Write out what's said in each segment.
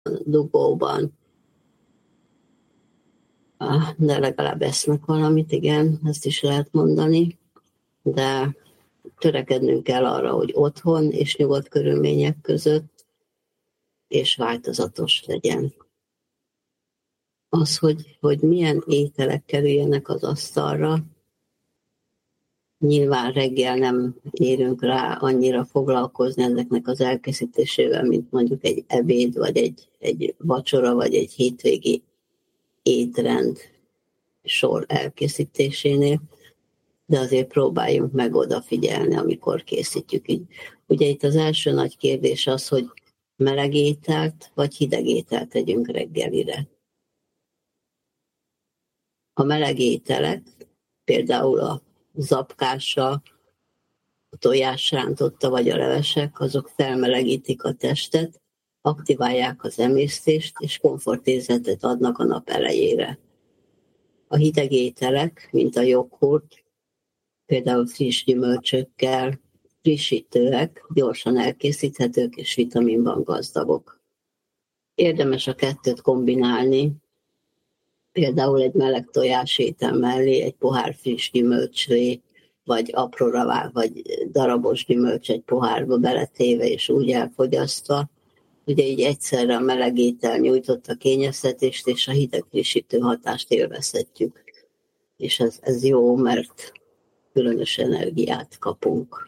dugóban, de legalább esznek valamit, igen, ezt is lehet mondani, de törekednünk kell arra, hogy otthon és nyugodt körülmények között, és változatos legyen. Az, hogy milyen ételek kerüljenek az asztalra, nyilván reggel nem érünk rá annyira foglalkozni ezeknek az elkészítésével, mint mondjuk egy ebéd, vagy egy vacsora, vagy egy hétvégi étrend sor elkészítésénél, de azért próbáljunk meg odafigyelni, amikor készítjük. Így. Ugye itt az első nagy kérdés az, hogy meleg ételt vagy hideg ételt tegyünk reggelire. A meleg ételek, például a zapkása, a tojásrántotta vagy a levesek, azok felmelegítik a testet, aktiválják az emésztést, és komfortérzetet adnak a nap elejére. A hideg ételek, mint a joghurt, például friss gyümölcsökkel, frissítőek, gyorsan elkészíthetők és vitaminban gazdagok. Érdemes a kettőt kombinálni, például egy meleg tojásétel mellé egy pohár friss gyümölcslé, vagy apróra vág, vagy darabos gyümölcs egy pohárba beletéve és úgy elfogyasztva. Ugye így egyszerre a meleg étel nyújtotta kényeztetést és a hideg frissítő hatást élvezhetjük. És ez jó, mert különös energiát kapunk.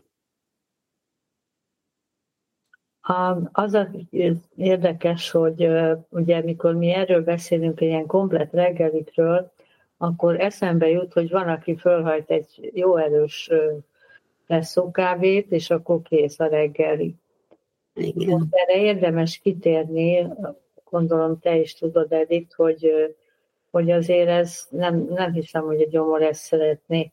Az érdekes, hogy ugye mikor mi erről beszélünk, ilyen komplet reggelikről, akkor eszembe jut, hogy van, aki fölhajt egy jó erős presszókávét, és akkor kész a reggeli. Igen. Erre érdemes kitérni, gondolom te is tudod, Edith, hogy azért ez nem hiszem, hogy a gyomor ezt szeretné.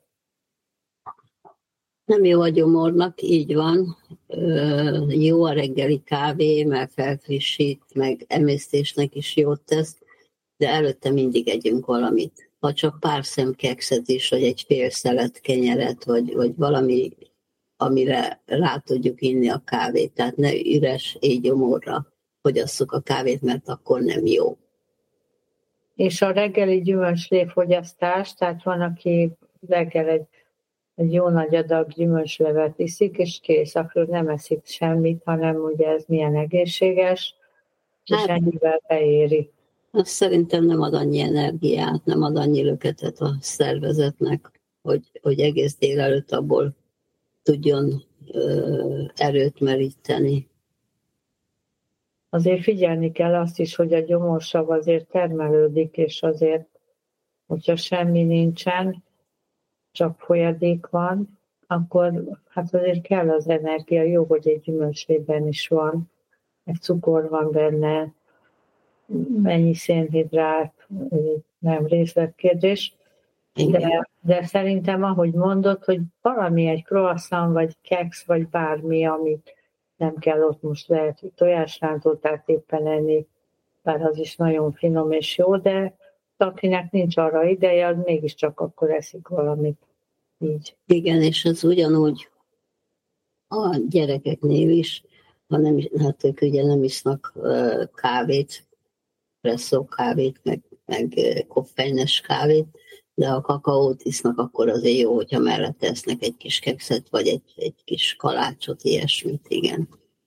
Nem jó a gyomornak, így van. Jó a reggeli kávé, mert felfrissít, meg emésztésnek is jót tesz, de előtte mindig együnk valamit. Ha csak pár szem kekszet is, vagy egy fél szelet kenyeret, vagy valami, amire rá tudjuk inni a kávét. Tehát ne üres éjgyomorra fogyasszuk a kávét, mert akkor nem jó. És a reggeli gyümölcslé-fogyasztás, tehát van, aki reggel egy jó nagy adag gyümölcslevet iszik, és kész, akkor nem eszik semmit, hanem ugye ez milyen egészséges, és ennyivel beéri. Azt szerintem nem ad annyi energiát, nem ad annyi löketet a szervezetnek, hogy egész délelőtt abból tudjon erőt meríteni. Azért figyelni kell azt is, hogy a gyomorsav azért termelődik, és azért, hogyha semmi nincsen, csak folyadék van, akkor hát azért kell az energia. Jó, hogy egy gyümölcslében is van, egy cukor van benne, mennyi szénhidrát, nem részletkérdés, de szerintem, ahogy mondod, hogy valami, egy croissant, vagy keksz, vagy bármi, amit nem kell ott most lehet, hogy tojásrántottát éppen enni, bár az is nagyon finom és jó, de akinek nincs arra ideje, az mégiscsak akkor eszik valamit. Így. Igen, és ez ugyanúgy a gyerekeknél is, hát ők ugye nem isznak kávét, presszó kávét, meg koffeines kávét, de ha kakaót isznak, akkor azért jó, hogyha mellette esznek egy kis kekszet, vagy egy kis kalácsot, ilyesmit, igen.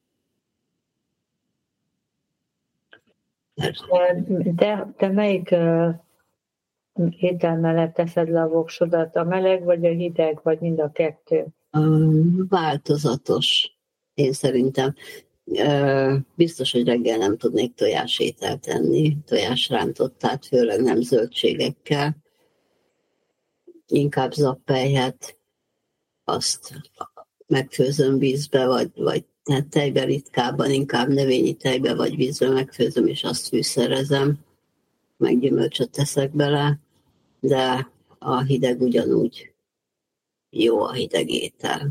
De te melyik étel mellett teszed le a voksodat? A meleg, vagy a hideg, vagy mind a kettő? Változatos, én szerintem. Biztos, hogy reggel nem tudnék tojásételt enni, tojásrántottát, főleg nem zöldségekkel. Inkább zappelyhet, azt megfőzöm vízbe, vagy hát tejbe ritkábban, inkább növényi tejbe vagy vízbe megfőzöm, és azt fűszerezem, meg gyümölcsöt teszek bele, de a hideg ugyanúgy jó, a hideg étel.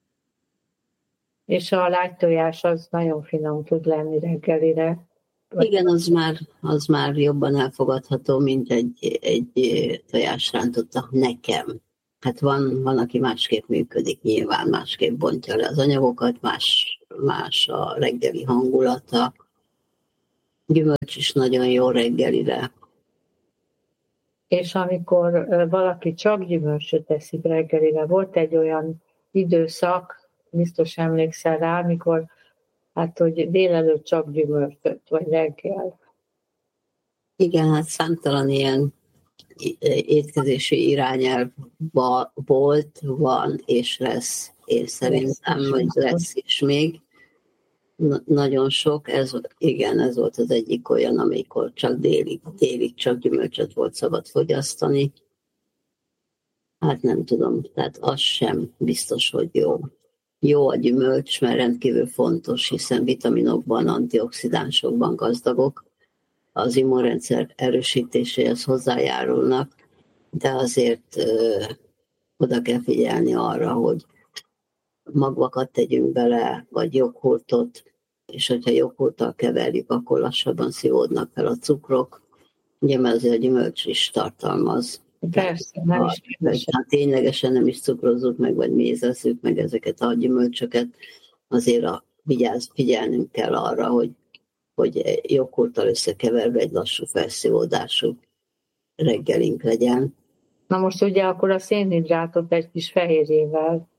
És a lágytojás az nagyon finom tud lenni reggelire. Igen, az már jobban elfogadható, mint egy tojásrántotta nekem. Hát van, aki másképp működik, nyilván másképp bontja le az anyagokat, más a reggeli hangulata. Gyümölcs is nagyon jó reggelire. És amikor valaki csak gyümölcsöt eszik reggelire, volt egy olyan időszak, biztos emlékszel rá, amikor hát, hogy délelőtt csak gyümölcsöt, vagy reggel. Igen, hát számtalan ilyen étkezési irányelv volt, van és lesz. Én szerintem, hogy lesz is még. Nagyon sok, ez volt az egyik olyan, amikor csak délig csak gyümölcsöt volt szabad fogyasztani. Hát nem tudom, tehát az sem biztos, hogy jó. Jó a gyümölcs, mert rendkívül fontos, hiszen vitaminokban, antioxidánsokban gazdagok, az immunrendszer erősítéséhez hozzájárulnak, de azért oda kell figyelni arra, hogy magvakat tegyünk bele, vagy joghurtot, és hogyha joghurttal keverjük, akkor lassabban szívódnak fel a cukrok. Ugye, mert azért a gyümölcs is tartalmaz. Persze, nem is. Ha ténylegesen nem is cukrozzuk meg, vagy mézezzük meg ezeket a gyümölcsöket, azért figyelnünk kell arra, hogy joghurttal összekeverve egy lassú felszívódású reggelink legyen. Na most ugye akkor a szénhidrátot egy kis fehérjével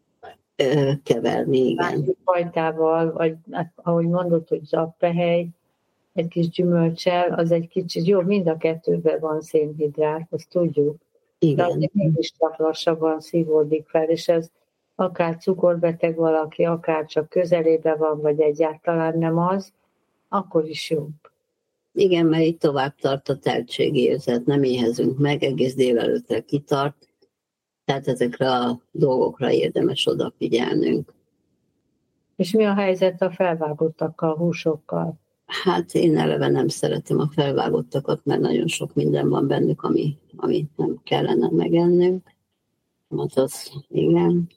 keverni, igen. Fajtával, vagy ahogy mondod, hogy zappehely, egy kis gyümölcsel, az egy kicsit jó, mind a kettőben van szénhidrát, azt tudjuk. Igen. De azért mégis csak lassabban szívódik fel, és ez akár cukorbeteg valaki, akár csak közelében van, vagy egyáltalán nem az, akkor is jobb. Igen, mert így tovább tart a teltségérzet, nem éhezünk meg, egész délelőttre kitart, tehát ezekre a dolgokra érdemes odafigyelnünk. És mi a helyzet a felvágottakkal, húsokkal? Hát én eleve nem szeretem a felvágottakat, mert nagyon sok minden van bennük, amit nem kellene megennünk. Azaz, igen.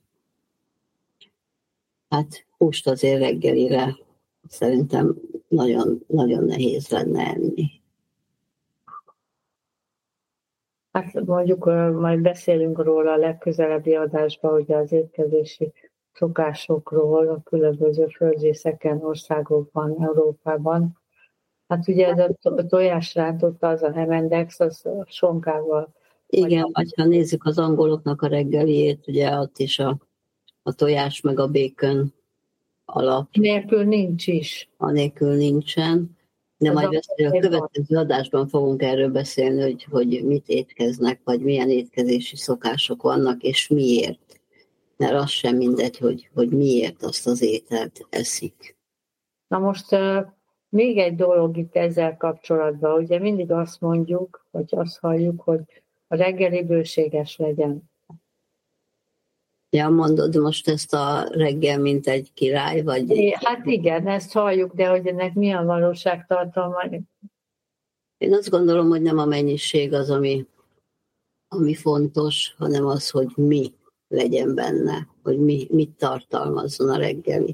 Hát húst azért reggelire szerintem nagyon, nagyon nehéz lenne enni. Hát mondjuk majd beszélünk róla a legközelebbi adásban, ugye az étkezési szokásokról a különböző földrészeken, országokban, Európában. Hát ugye ez a tojásrántott, az a Hemendex, az a sonkával. Igen, vagy ha nézzük az angoloknak a reggeliét, ugye ott is a tojás meg a bacon alap. Nélkül nincs is. Anélkül nincsen. De majd a következő adásban fogunk erről beszélni, hogy mit étkeznek, vagy milyen étkezési szokások vannak, és miért. Mert az sem mindegy, hogy miért azt az ételt eszik. Na most még egy dolog itt ezzel kapcsolatban, ugye mindig azt mondjuk, vagy azt halljuk, hogy a reggeli bőséges legyen. Ja, mondod most ezt a reggel, mint egy király, vagy... Hát igen, ezt halljuk, de hogy ennek mi a valóságtartalma? Én azt gondolom, hogy nem a mennyiség az, ami fontos, hanem az, hogy mi legyen benne, hogy mit tartalmazzon a reggeli.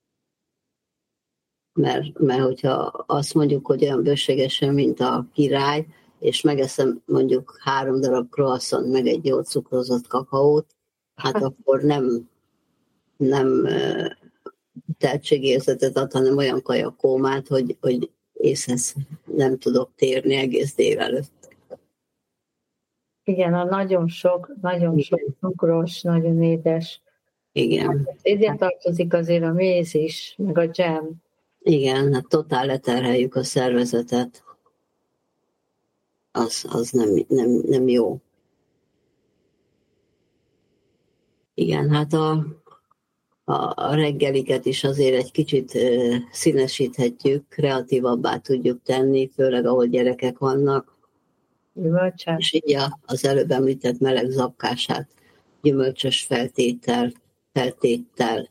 Mert hogyha azt mondjuk, hogy olyan bőségesen, mint a király, és megeszem mondjuk 3 darab croissant, meg egy jól cukrozott kakaót, hát akkor nem tehetségérzetet ad, hanem olyan kajakómát, hogy észhez nem tudok térni egész délelőtt. Igen, a nagyon sok cukros, nagyon édes. Igen. Ide tartozik azért a méz is, meg a dzsem. Igen, hát totál leterheljük a szervezetet. Az nem jó. Igen, hát a reggeliket is azért egy kicsit színesíthetjük, kreatívabbá tudjuk tenni, főleg ahol gyerekek vannak. Gyümölcsel. És így az előbb említett meleg zapkását gyümölcsös feltéttel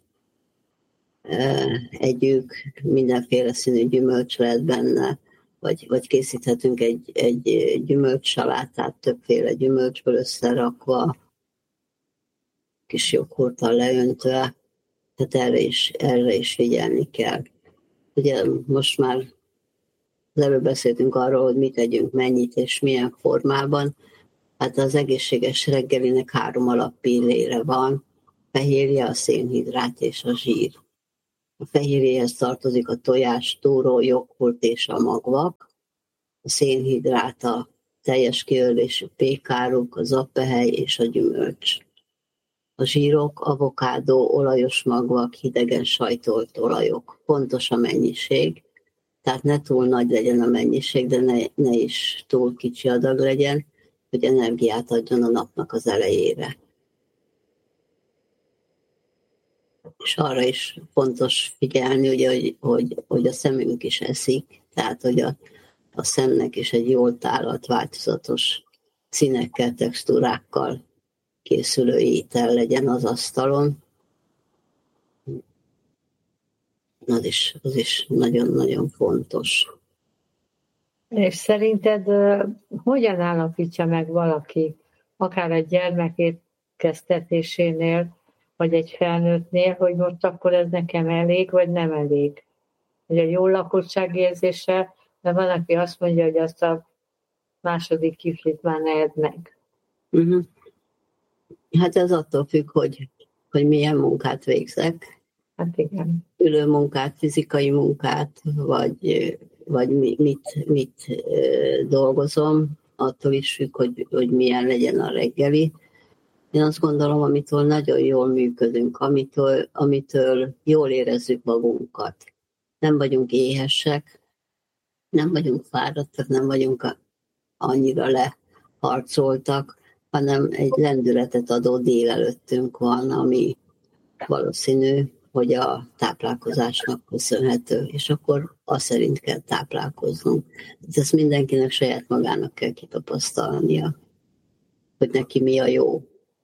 együk, mindenféle színű gyümölcs lehet benne, vagy készíthetünk egy gyümölcssalátát, többféle gyümölcsből összerakva, kis joghurttal leöntve, tehát erre is figyelni kell. Ugye most már az előbb beszéltünk arról, hogy mit tegyünk, mennyit és milyen formában. Hát az egészséges reggelinek 3 alappillére van, fehérje, a szénhidrát és a zsír. A fehérjéhez tartozik a tojás, tóró, joghurt és a magvak, a szénhidrát, a teljes kiölésű pékáruk, a zappehely és a gyümölcs. A zsírok, avokádó, olajos magvak, hidegen sajtolt olajok. Pontos a mennyiség, tehát ne túl nagy legyen a mennyiség, de ne is túl kicsi adag legyen, hogy energiát adjon a napnak az elejére. És arra is fontos figyelni, ugye, hogy a szemünk is eszik, tehát hogy a szemnek is egy jól tálalt, változatos színekkel, textúrákkal készülő étel legyen az asztalon. Az is nagyon-nagyon fontos. És szerinted hogyan állapítja meg valaki, akár egy gyermek étkeztetésénél, vagy egy felnőttnél, hogy most akkor ez nekem elég, vagy nem elég? Hogy a jó lakottságérzése, mert van, aki azt mondja, hogy azt a második kiflit már ne edd meg. Uh-huh. Hát ez attól függ, hogy milyen munkát végzek. Hát igen. Ülő munkát, fizikai munkát, vagy mit dolgozom, attól is függ, hogy milyen legyen a reggeli. Én azt gondolom, amitől nagyon jól működünk, amitől jól érezzük magunkat. Nem vagyunk éhesek, nem vagyunk fáradtak, nem vagyunk annyira leharcoltak, hanem egy lendületet adó délelőttünk van, ami valószínű, hogy a táplálkozásnak köszönhető, és akkor azt szerint kell táplálkoznunk. Ezt mindenkinek saját magának kell kitapasztalnia, hogy neki mi a jó.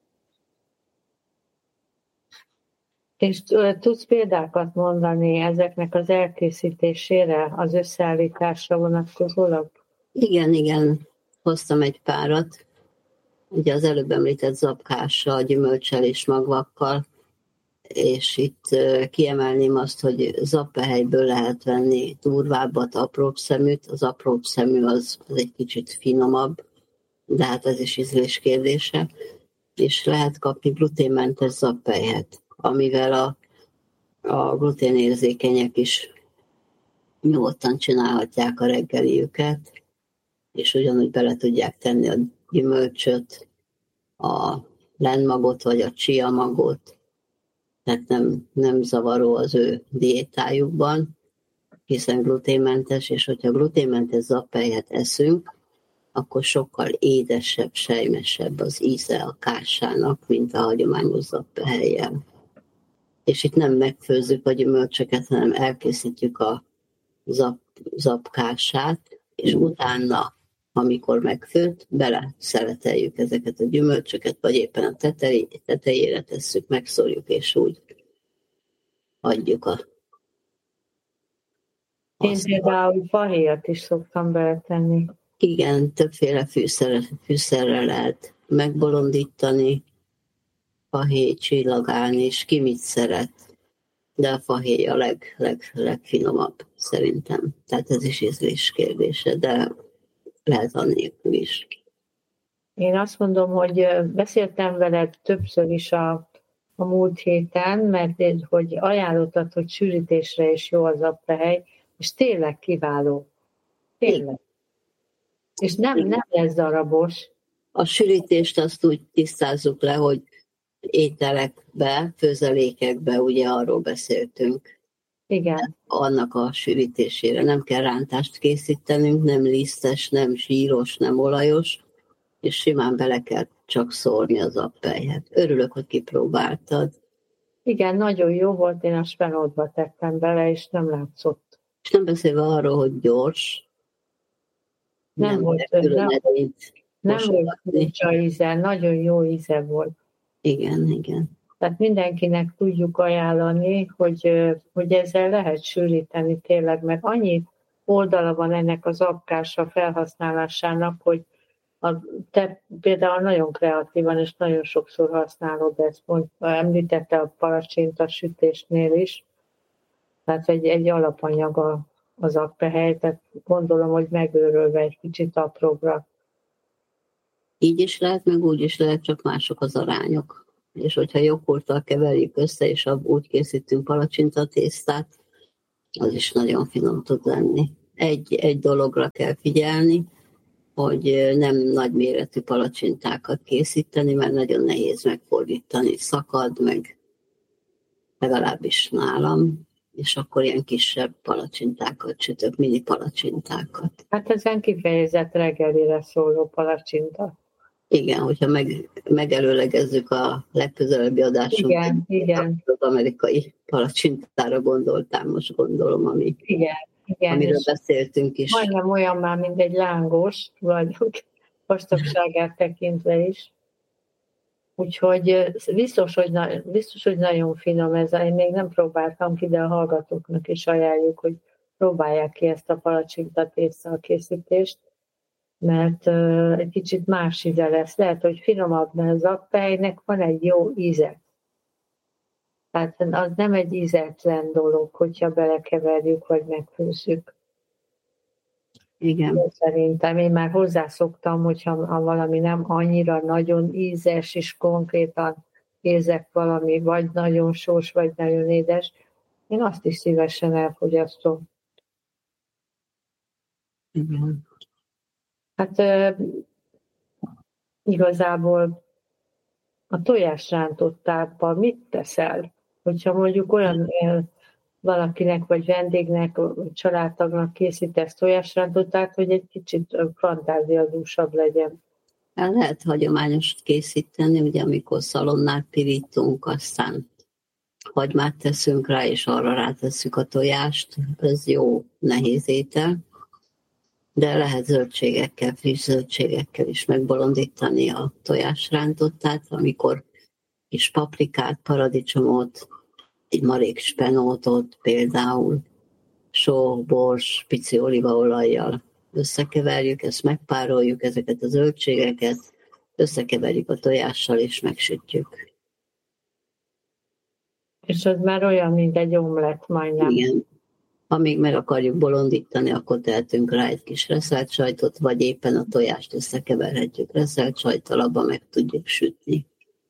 És tudsz példákat mondani ezeknek az elkészítésére, az összeállításra vonatkozólag? Igen, hoztam egy párat. Ugye az előbb említett zapkással, gyümölcsel és magvakkal, és itt kiemelném azt, hogy zappehelyből lehet venni durvábbat, apróbb szeműt. Az apróbb szemű az egy kicsit finomabb, de hát ez is ízlés kérdése. És lehet kapni gluténmentes zappelyhet, amivel a gluténérzékenyek is nyugodtan csinálhatják a reggeliüket, és ugyanúgy bele tudják tenni a gyümölcsöt, a lenmagot vagy a chia magot, tehát nem zavaró az ő diétájukban, hiszen gluténmentes, és hogyha gluténmentes zappelyhet eszünk, akkor sokkal édesebb, sejmesebb az íze a kássának, mint a hagyományos zappehelyjel. És itt nem megfőzzük a gyümölcsöket, hanem elkészítjük a zapkássát, és utána, amikor megfőtt, bele szeleteljük ezeket a gyümölcsöket, vagy éppen a tetejére tesszük, megszórjuk, és úgy adjuk Én például fahéjat is szoktam beletenni. Igen, többféle fűszerrel lehet megbolondítani, fahéj, csillagán, és ki mit szeret. De a fahéj a legfinomabb szerintem. Tehát ez is ízlés kérdése, de lehet annélkül is. Én azt mondom, hogy beszéltem veled többször is a múlt héten, mert hogy ajánlottad, hogy sűrítésre is jó az zappehely, és tényleg kiváló. Tényleg. És nem lesz darabos. A sűrítést azt úgy tisztázzuk le, hogy ételekbe, főzelékekbe, ugye arról beszéltünk. Igen. Annak a sűrítésére nem kell rántást készítenünk, nem lisztes, nem zsíros, nem olajos, és simán bele kell csak szórni az zappelyhet. Örülök, hogy kipróbáltad. Igen, nagyon jó volt, én a spenótba tettem bele, és nem látszott. És nem beszélve arról, hogy gyors. Nem volt furcsa íze, nagyon jó íze volt. Igen. Tehát mindenkinek tudjuk ajánlani, hogy ezzel lehet sűríteni tényleg, mert annyi oldala van ennek az zapkása felhasználásának, hogy te például nagyon kreatívan és nagyon sokszor használod ezt, említette a palacsinta sütésnél is, tehát egy alapanyag a zappehely, tehát gondolom, hogy megőrölve egy kicsit apróbbra. Így is lehet, meg úgy is lehet, csak mások az arányok. és hogyha joghurttal keverjük össze, és úgy készítünk palacsintatésztát, az is nagyon finom tud lenni. Egy dologra kell figyelni, hogy nem nagyméretű palacsintákat készíteni, mert nagyon nehéz megfordítani, szakad, meg legalábbis nálam, és akkor ilyen kisebb palacsintákat sütök, mini palacsintákat. Hát ezen kifejezett reggelire szóló palacsinta. Igen, hogyha megelőlegezzük a legközelebbi adásunkat. Igen. Az amerikai palacsintára gondoltál, most gondolom, amiről beszéltünk is. Majdnem olyan már, mint egy lángos, vagy vastagságát tekintve is. Úgyhogy biztos, hogy nagyon finom ez. Én még nem próbáltam ki, de a hallgatóknak is ajánljuk, hogy próbálják ki ezt a palacsintatészta készítést, mert egy kicsit más íze lesz. Lehet, hogy finomabb, mert az zappelynek van egy jó íze. Tehát az nem egy ízetlen dolog, hogyha belekeverjük, vagy megfőzzük. Igen. Szerintem én már hozzászoktam, hogyha valami nem annyira nagyon ízes, és konkrétan érzek valami, vagy nagyon sós, vagy nagyon édes, én azt is szívesen elfogyasztom. Igen. Hát igazából a tojásrántottában mit teszel? Hogyha mondjuk olyan valakinek, vagy vendégnek, vagy családtagnak készítesz tojásrántottát, hogy egy kicsit fantáziadúsabb legyen. Lehet hagyományos készíteni, ugye amikor szalonnát pirítunk, aztán hagymát teszünk rá, és arra rátesszük a tojást. Ez jó, nehéz étel. De lehet zöldségekkel, friss zöldségekkel is megbolondítani a tojásrántottát, amikor kis paprikát, paradicsomot, egy marék spenótot például, só, bors, pici olívaolajjal összekeverjük, ezt megpároljuk, ezeket a zöldségeket, összekeverjük a tojással, és megsütjük. És az már olyan, mint egy omlett majdnem. Igen. Amíg meg akarjuk bolondítani, akkor tehetünk rá egy kis reszelt sajtot, vagy éppen a tojást összekeverhetjük reszelt sajttal, abban meg tudjuk sütni.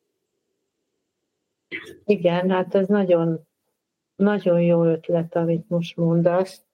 Igen, hát ez nagyon, nagyon jó ötlet, amit most mondasz.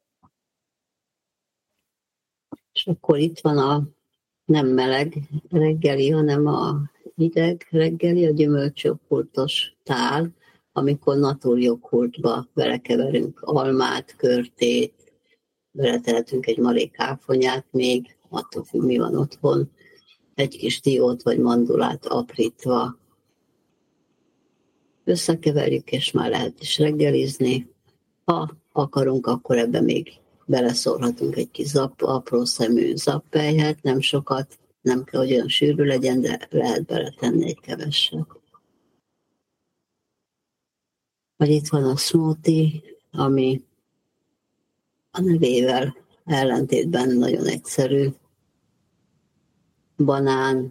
És akkor itt van a nem meleg reggeli, hanem a hideg reggeli, a gyümölcsjoghurtos tál, amikor naturjoghurtba belekeverünk almát, körtét, beletehetünk egy marék áfonyát még, attól függ, mi van otthon, egy kis diót vagy mandulát aprítva. Összekeverjük, és már lehet is reggelizni. Ha akarunk, akkor ebbe még beleszórhatunk egy kis apró szemű zappelyhet, nem sokat, nem kell, hogy olyan sűrű legyen, de lehet beletenni egy keveset. Vagy itt van a smoothie, ami a nevével ellentétben nagyon egyszerű. Banán,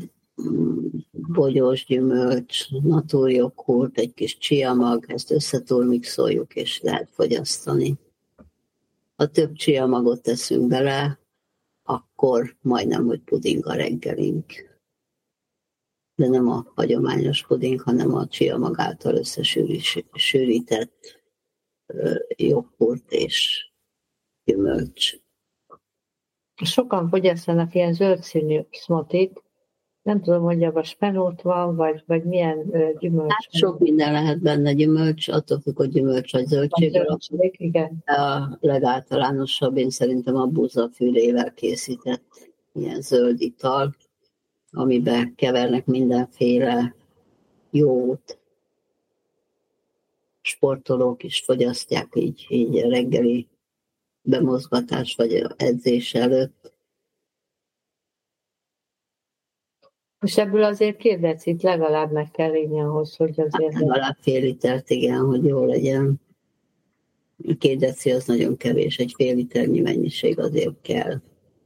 bogyós gyümölcs, naturjoghurt, egy kis csiamag, ezt összetúrmixoljuk, és lehet fogyasztani. Ha több csiamagot teszünk bele, akkor majdnem, hogy puding a reggelink. De nem a hagyományos puding, hanem a csiamag által összesűrített joghurt és gyümölcs. Sokan fogyasztanak ilyen zöldszínű smoothiet. Nem tudom, hogy abban spenót van, vagy milyen gyümölcs. Hát sok minden lehet benne, gyümölcs, attól függ, hogy gyümölcs vagy zöldség. Igen. A legáltalánosabb, én szerintem a búzafűrével készített ilyen zöld ital, amiben kevernek mindenféle jót. Sportolók is fogyasztják így reggeli bemozgatás vagy edzés előtt. Most ebből azért 2 decit legalább meg kell inni ahhoz, hogy azért... Hát legalább fél litert, igen, hogy jó legyen. 2 deci az nagyon kevés, egy fél liternyi mennyiség azért kell.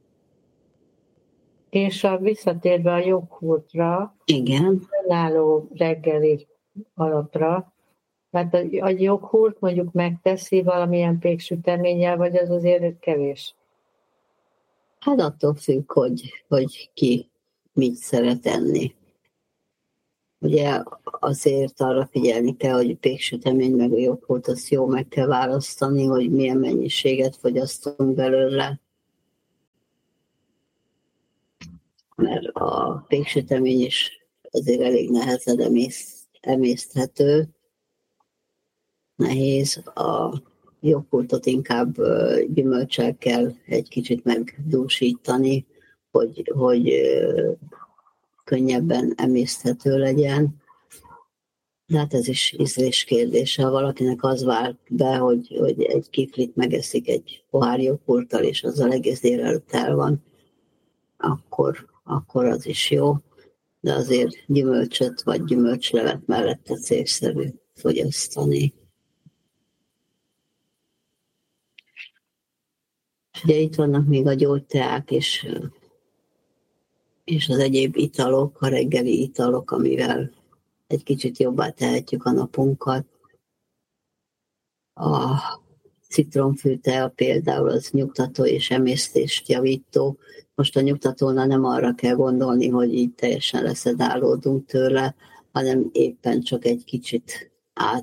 És visszatérve a joghurtra, igen, önálló reggeli alapra, tehát a joghurt mondjuk megteszi valamilyen péksüteménnyel, vagy az azért kevés? Hát attól függ, hogy ki mit szeret enni. Ugye azért arra figyelni kell, hogy péksütemény meg a joghurt, azt jó meg kell választani, hogy milyen mennyiséget fogyasztunk belőle. Mert a péksütemény is azért elég nehezen emészthető. Nehéz. A joghurtot inkább gyümölcsel kell egy kicsit megdúsítani, hogy könnyebben emészthető legyen. De hát ez is ízlés kérdése. Ha valakinek az vált be, hogy egy kiflit megeszik egy pohár joghurttal, és azzal egész délelőtt el van, akkor az is jó. De azért gyümölcsöt vagy gyümölcslevet mellette célszerű fogyasztani. Ugye itt vannak még a gyógyteák és az egyéb italok, a reggeli italok, amivel egy kicsit jobbá tehetjük a napunkat. A citromfűtea például az nyugtató és emésztést javító. Most a nyugtatónál nem arra kell gondolni, hogy így teljesen leszedálódunk tőle, hanem éppen csak egy kicsit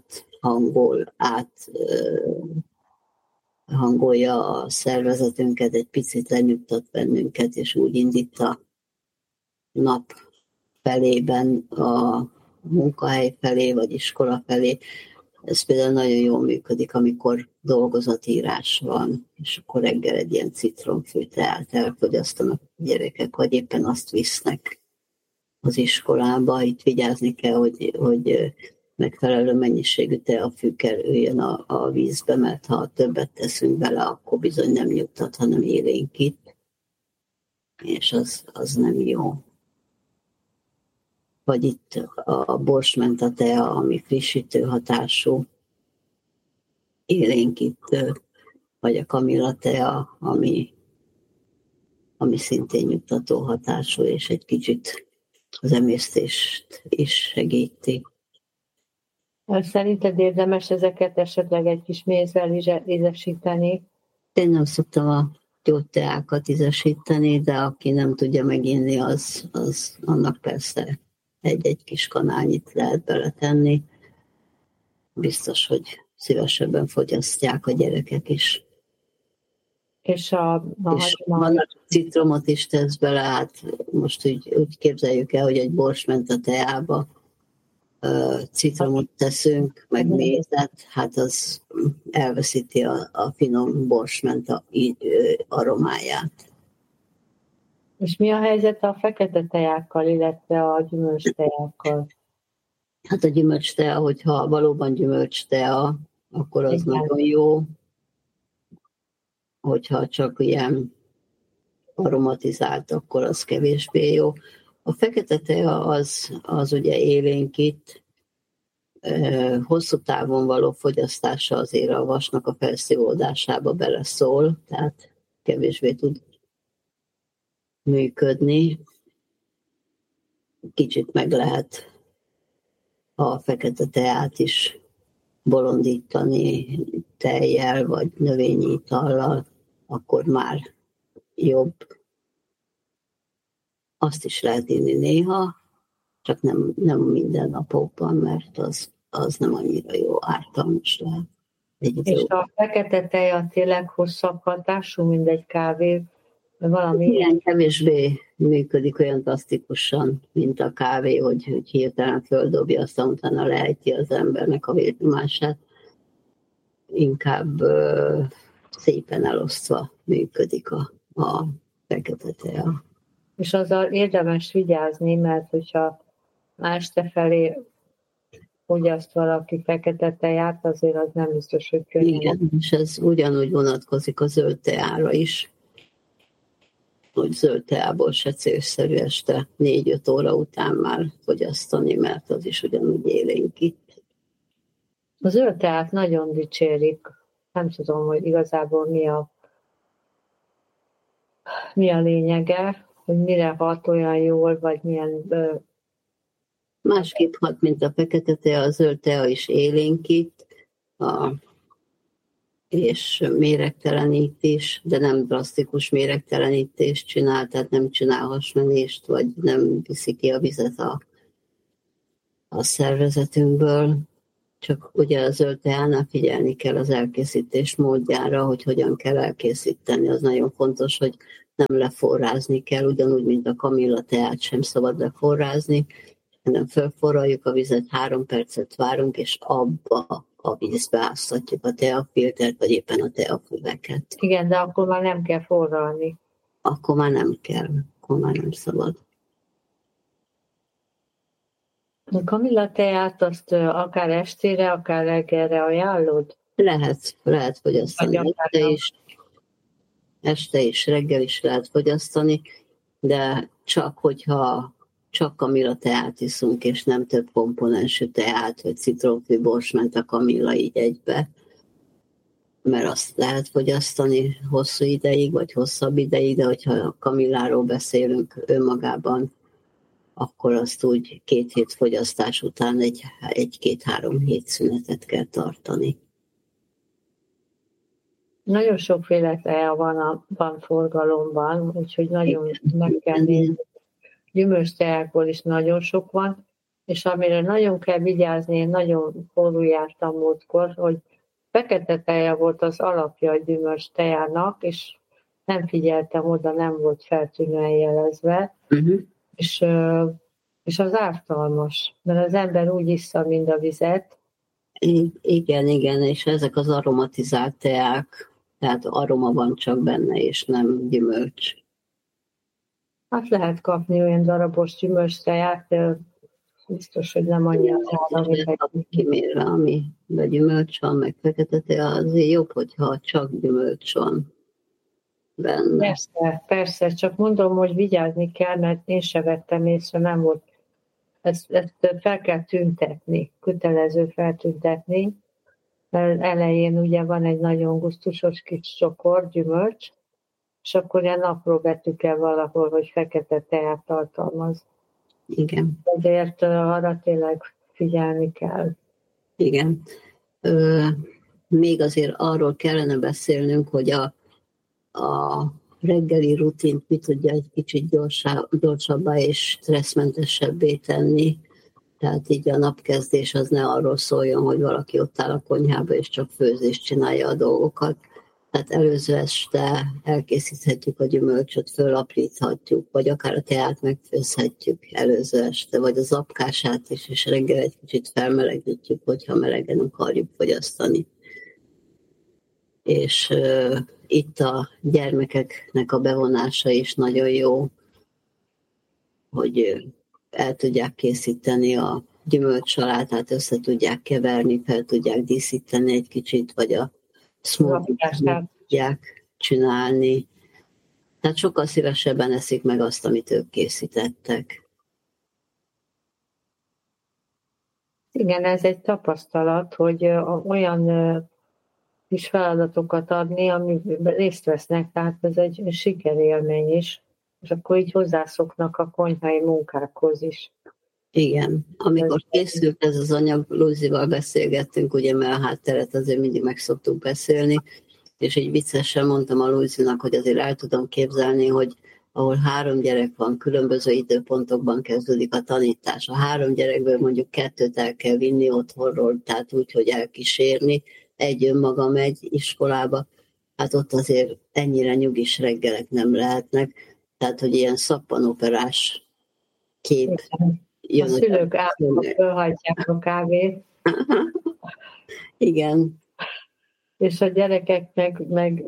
hangolja a szervezetünket, egy picit lenyugtat bennünket, és úgy indít a nap felében, a munkahely felé, vagy iskola felé. Ez például nagyon jól működik, amikor dolgozatírás van, és akkor reggel egy ilyen citromfűteát elfogyasztanak a gyerekek, vagy éppen azt visznek az iskolába. Itt vigyázni kell, hogy megfelelő mennyiségű teafű kerüljön a vízbe, mert ha többet teszünk bele, akkor bizony nem nyugtat, hanem élénkít, és az nem jó. Vagy itt a borsmenta tea, ami frissítő hatású, élénkítő, vagy a kamilla tea, ami szintén nyugtató hatású, és egy kicsit az emésztést is segíti. Szerinted érdemes ezeket esetleg egy kis mézzel ízesíteni? Én nem szoktam a gyógyteákat ízesíteni, de aki nem tudja meginni, az annak persze egy kis kanálnyit lehet beletenni. Biztos, hogy szívesebben fogyasztják a gyerekek is. És van, citromot is tesz bele, hát most úgy képzeljük el, hogy egy borsmenta teába citromot teszünk, meg mézet, hát az elveszíti a finom borsmenta aromáját. És mi a helyzet a fekete teákkal, illetve a gyümölcs teákkal? Hát a gyümölcs tea, hogyha valóban gyümölcs tea, akkor az nagyon jó. Hogyha csak ilyen aromatizált, akkor az kevésbé jó. A fekete tea az ugye élénkít, hosszú távon való fogyasztása azért a vasnak a felszívódásába beleszól, tehát kevésbé tud működni. Kicsit meg lehet a fekete teát is bolondítani tejjel vagy növényi itallal, akkor már jobb. Azt is lehet inni néha, csak nem minden napokban, mert az nem annyira jó, ártalmas lehet. És a fekete teja tényleg hosszabb hatású, mint egy kávé? Valami ilyen kevésbé működik olyan drasztikusan, mint a kávé, hogy hirtelen földobja, aztán utána leheti az embernek a vérnyomását. Inkább szépen elosztva működik a fekete tea. És azzal érdemes vigyázni, mert hogyha este felé fogyaszt valaki fekete teját, azért az nem biztos, hogy könnyű. Igen, és ez ugyanúgy vonatkozik a zöld teára is, hogy zöld teából se célszerű este 4-5 óra után már fogyasztani, mert az is ugyanúgy élénkít. A zöld teát nagyon dicsérik. Nem tudom, hogy igazából mi a lényege, hogy mire hat olyan jól, vagy milyen... Másképp hat, mint a fekete tea, a zöld tea is élénkít, és méregtelenít is, de nem drasztikus méregtelenítést csinál, tehát nem csinál hasmenést, vagy nem viszi ki a vizet a szervezetünkből, csak ugye a zöld teánál figyelni kell az elkészítés módjára, hogy hogyan kell elkészíteni. Az nagyon fontos, hogy nem leforrázni kell, ugyanúgy, mint a kamilla teát sem szabad leforrázni, hanem felforraljuk a vizet, 3 percet várunk, és abba a vízbe áztatjuk a teafiltert, vagy éppen a teafüveket. Igen, de akkor már nem kell forralni. Akkor már nem kell, akkor már nem szabad. A kamilla teát azt akár estére, akár reggelre ajánlod? Lehet fogyasztani este is, reggel is lehet fogyasztani, de csak hogyha csak kamilla teát iszunk, és nem több komponensű teát, vagy citromfű borsment a kamilla így egybe, mert azt lehet fogyasztani hosszú ideig, vagy hosszabb ideig, de hogyha a kamilláról beszélünk önmagában, akkor azt úgy 2 hét fogyasztás után egy 2-3 hét szünetet kell tartani. Nagyon sokféle tea van forgalomban, úgyhogy nagyon meg kell nézni. Gyümölcsteákból is nagyon sok van, és amire nagyon kell vigyázni, én nagyon forró jártam múltkor, hogy fekete teja volt az alapja a gyümölcsteának, és nem figyeltem oda, nem volt feltűnően jelezve, és az ártalmas, mert az ember úgy issza, mint a vizet. Igen, és ezek az aromatizált teák, tehát aroma van csak benne, és nem gyümölcs. Hát lehet kapni olyan darabos gyümölcsteját, de biztos, hogy nem annyira. Kimérve, ami gyümölcs van, meg fekete tea, azért jobb, hogyha csak gyümölcs van benne. Persze, csak mondom, hogy vigyázni kell, mert én se vettem észre, nem volt. Ezt fel kell tüntetni, kötelező feltüntetni. Elején ugye van egy nagyon gusztusos kis csokor, gyümölcs, és akkor ilyen napról vettük el valahol, hogy fekete teát tartalmaz. Igen. Ezért arra tényleg figyelni kell. Igen. Még azért arról kellene beszélnünk, hogy a reggeli rutint mi tudja egy kicsit gyorsabbá és stresszmentesebbé tenni. Tehát így a napkezdés az ne arról szóljon, hogy valaki ott áll a konyhába és csak főzést csinálja a dolgokat. Tehát előző este elkészíthetjük a gyümölcsöt, fölapríthatjuk, vagy akár a teát megfőzhetjük előző este, vagy az apkását is, és reggel egy kicsit felmelegítjük, hogyha melegen akarjuk fogyasztani. És itt a gyermekeknek a bevonása is nagyon jó, hogy el tudják készíteni a gyümölcssalátát, össze tudják keverni, fel tudják díszíteni egy kicsit, vagy a smoothie-t tudják csinálni. Tehát sokkal szívesebben eszik meg azt, amit ők készítettek. Igen, ez egy tapasztalat, hogy olyan kis feladatokat adni, amiben részt vesznek, tehát ez egy sikerélmény is, és akkor így hozzászoknak a konyhai munkákhoz is. Igen, amikor készült ez az anyag, Luzival beszélgettünk, ugye, mert a hátteret azért mindig meg szoktuk beszélni, és így viccesen mondtam a Luzinak, hogy azért el tudom képzelni, hogy ahol 3 gyerek van, különböző időpontokban kezdődik a tanítás. A 3 gyerekből mondjuk 2 el kell vinni otthonról, tehát úgy, hogy elkísérni, egy önmaga megy iskolába, hát ott azért ennyire nyugis reggelek nem lehetnek, tehát hogy ilyen szappanoperás kép jön. A szülők általában fölhajtják a kávét. Igen. És a gyerekeknek meg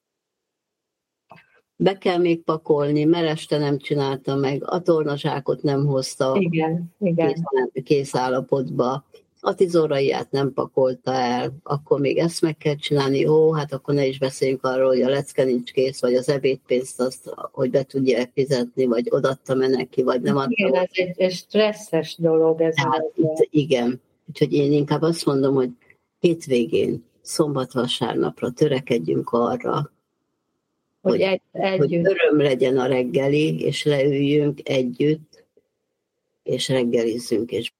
be kell még pakolni, mert este nem csinálta meg, a tornazsákot nem hozta igen. Kész állapotba, a tizoraiát nem pakolta el, akkor még ezt meg kell csinálni, hát akkor ne is beszéljünk arról, hogy a lecke nincs kész, vagy az ebédpénzt azt, hogy be tudja fizetni, vagy odaadta-e neki, vagy nem adta. Igen, ez egy stresszes dolog. Igen, úgyhogy én inkább azt mondom, hogy hétvégén, szombat-vasárnapra törekedjünk arra, hogy öröm legyen a reggeli, és leüljünk együtt, és reggelizzünk, és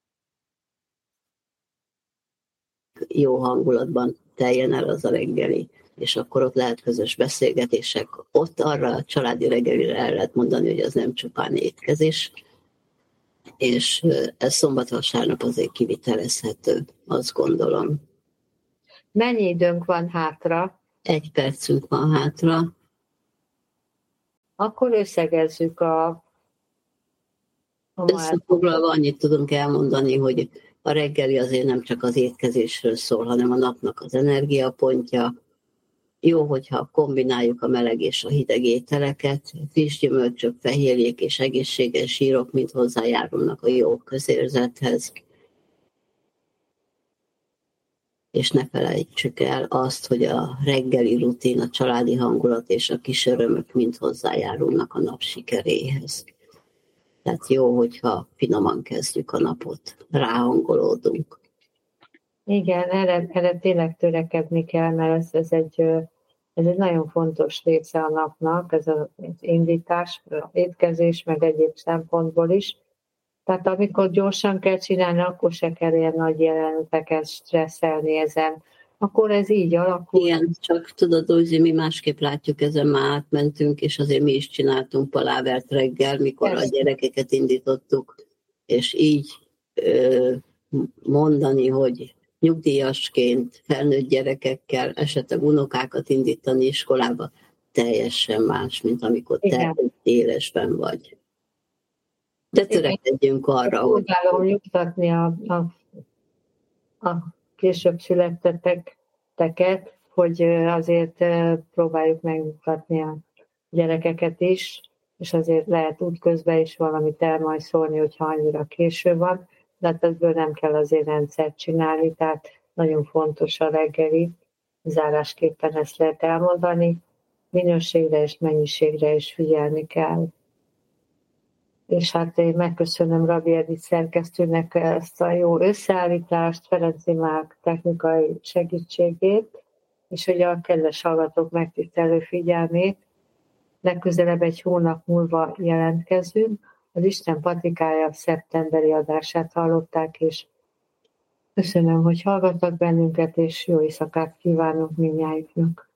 jó hangulatban teljen el az a reggeli, és akkor ott lehet közös beszélgetések. Ott arra a családi reggelire el lehet mondani, hogy az nem csupán étkezés, és ez szombat-vasárnap azért kivitelezhető, azt gondolom. Mennyi időnk van hátra? 1 percünk van hátra. Akkor összegezzük a Összefoglalva annyit tudunk elmondani, hogy a reggeli azért nem csak az étkezésről szól, hanem a napnak az energiapontja. Jó, hogyha kombináljuk a meleg és a hideg ételeket, friss gyümölcsök, fehérjék és egészséges zsírok mind hozzájárulnak a jó közérzethez. És ne felejtsük el azt, hogy a reggeli rutin, a családi hangulat és a kis örömök mind hozzájárulnak a nap sikeréhez. Tehát jó, hogyha finoman kezdjük a napot, ráhangolódunk. Igen, erre tényleg törekedni kell, mert ez egy nagyon fontos része a napnak, ez az indítás, az étkezés, meg egyéb szempontból is. Tehát amikor gyorsan kell csinálni, akkor se kell ilyen nagy jeleneteket stresszelni ezen. Akkor ez így alakul. Igen, csak tudod, Ózi, mi másképp látjuk, ezen már átmentünk, és azért mi is csináltunk palávert reggel, mikor a gyerekeket indítottuk, és így mondani, hogy nyugdíjasként, felnőtt gyerekekkel, esetleg unokákat indítani iskolába, teljesen más, mint amikor te élesben vagy. De törekedjünk arra, hogy... Próbálom nyugtatni a később születtetteket, hogy azért próbáljuk megnyugtatni a gyerekeket is, és azért lehet útközben is valamit el majd szólni, hogyha annyira késő van, de hát ebből nem kell azért rendszert csinálni, tehát nagyon fontos a reggeli, zárásképpen ezt lehet elmondani, minőségre és mennyiségre is figyelni kell. És hát én megköszönöm Rabbi Edith szerkesztőnek ezt a jó összeállítást, Ferenci Márk technikai segítségét, és hogy a kedves hallgatók megtisztelő figyelmét. Legközelebb 1 hónap múlva jelentkezünk. Az Isten patikája szeptemberi adását hallották, és köszönöm, hogy hallgattak bennünket, és jó éjszakát kívánok mindnyájuknak.